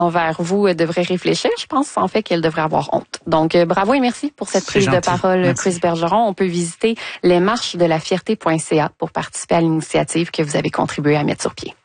envers vous devrait réfléchir, je pense en fait qu'elle devrait avoir honte. Donc, bravo et merci pour cette prise de parole, merci. Chris Bergeron. On peut visiter lesmarchesdelafierté.ca pour participer à l'initiative que vous avez contribué à mettre sur pied.